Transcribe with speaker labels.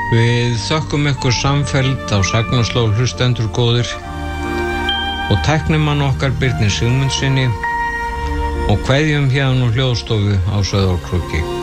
Speaker 1: Við þökkum ykkur samfellt á sagnaslóð hlustendur góðir og tæknimann okkar Birni Sigmundsinni og kveðjum hérna úr hljóðstofu á Sauðárkróki.